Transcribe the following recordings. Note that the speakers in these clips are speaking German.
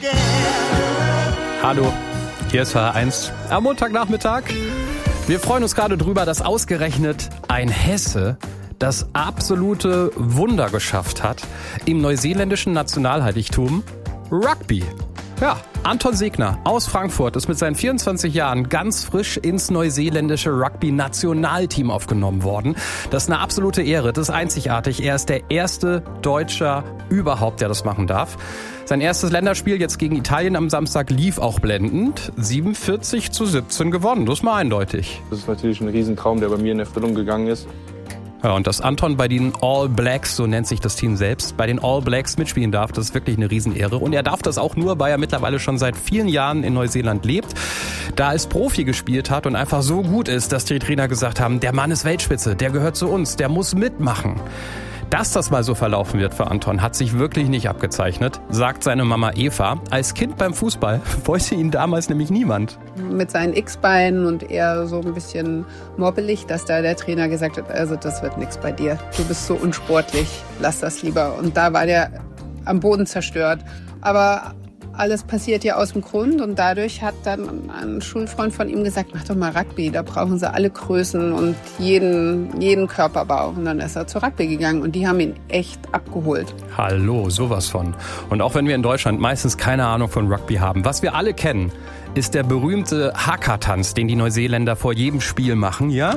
Hallo, hier ist HR1 am Montagnachmittag. Wir freuen uns gerade drüber, dass ausgerechnet ein Hesse das absolute Wunder geschafft hat im neuseeländischen Nationalheiligtum Rugby. Ja, Anton Segner aus Frankfurt ist mit seinen 24 Jahren ganz frisch ins neuseeländische Rugby-Nationalteam aufgenommen worden. Das ist eine absolute Ehre, das ist einzigartig. Er ist der erste Deutscher überhaupt, der das machen darf. Sein erstes Länderspiel jetzt gegen Italien am Samstag lief auch blendend. 47-17 gewonnen, das ist mal eindeutig. Das ist natürlich ein Riesentraum, der bei mir in Erfüllung gegangen ist. Ja, und dass Anton bei den All Blacks, so nennt sich das Team selbst, bei den All Blacks mitspielen darf, das ist wirklich eine Riesenehre. Und er darf das auch nur, weil er mittlerweile schon seit vielen Jahren in Neuseeland lebt, da als Profi gespielt hat und einfach so gut ist, dass die Trainer gesagt haben, der Mann ist Weltspitze, der gehört zu uns, der muss mitmachen. Dass das mal so verlaufen wird für Anton, hat sich wirklich nicht abgezeichnet, sagt seine Mama Eva. Als Kind beim Fußball wollte ihn damals nämlich niemand. Mit seinen X-Beinen und eher so ein bisschen mobbelig, dass da der Trainer gesagt hat, also das wird nichts bei dir. Du bist so unsportlich, lass das lieber. Und da war der am Boden zerstört. Aber alles passiert ja aus dem Grund und dadurch hat dann ein Schulfreund von ihm gesagt, mach doch mal Rugby, da brauchen sie alle Größen und jeden Körperbau. Und dann ist er zu Rugby gegangen und die haben ihn echt abgeholt. Hallo, sowas von. Und auch wenn wir in Deutschland meistens keine Ahnung von Rugby haben, was wir alle kennen, ist der berühmte Haka-Tanz, den die Neuseeländer vor jedem Spiel machen, ja?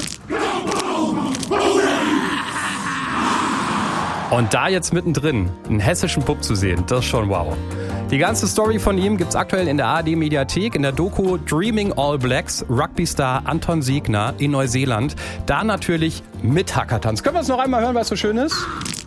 Und da jetzt mittendrin einen hessischen Bub zu sehen, das ist schon wow. Die ganze Story von ihm gibt's aktuell in der ARD-Mediathek, in der Doku Dreaming All Blacks, Rugby-Star Anton Segner in Neuseeland. Da natürlich mit Haka-Tanz. Können wir es noch einmal hören, weil es so schön ist?